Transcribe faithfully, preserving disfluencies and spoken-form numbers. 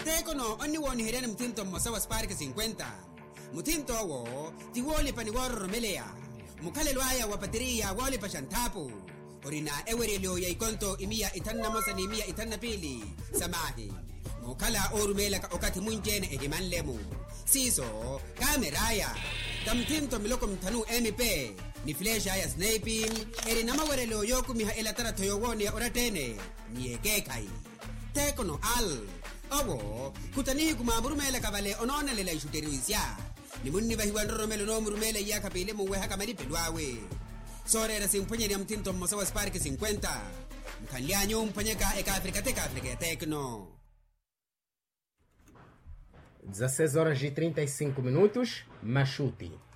Teko no oni woni herene mutinto mosawa Spark cinquanta. Mutinto wo ti woli panigoro romelea. Mukale lwaya wa patiria woli pashantapu. Orina ewerelio ya ikonto imia itanna mosani imia itanna pili. Samahi. Mukala orumela ka okati munjene ehiman lemu. Siso kameraya. Tamtinto miloko mtanu M P. Ni flesha ya sniping. Eri nama werelio yoku miha elatara toyowoni ya oratene. Ni ekekai. Teko no al. Awo, kutanihi kumamurumela kabale onona lela ishuteruisya. Ni munni bahiwan romelo no murumela ya kapile muwe haka mali pelwawe. Sore ra simponye ni amtinto mosawa Spark cinquenta. Mkanlianyo mpanyeka eka Afrika teka Afrika Tecno. dezesseis horas e trinta e cinco minutos, Machuti.